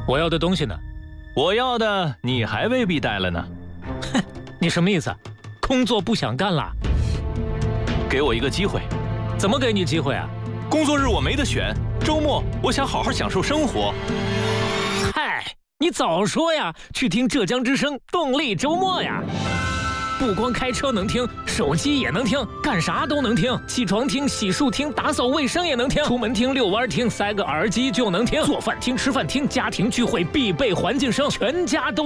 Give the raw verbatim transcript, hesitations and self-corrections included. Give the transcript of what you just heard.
我要的东西呢？ 我要的你还未必带了呢。 哼，你什么意思？工作不想干了？ 给我一个机会。 怎么给你机会啊？ 工作日我没得选，周末我想好好享受生活。 嗨，你早说呀！去听浙江之声动力周末呀！不光开车能听，手机也能听，干啥都能听。起床听，洗漱听，打扫卫生也能听，出门听，遛弯听，塞个耳机就能听。做饭听，吃饭听，家庭聚会必备环境声，全家都